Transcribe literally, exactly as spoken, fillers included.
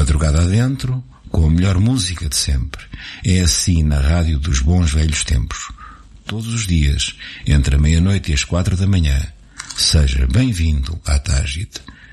madrugada adentro, com a melhor música de sempre. É assim na rádio dos bons velhos tempos. Todos os dias, entre a meia-noite e as quatro da manhã. Seja bem-vindo à Tágite.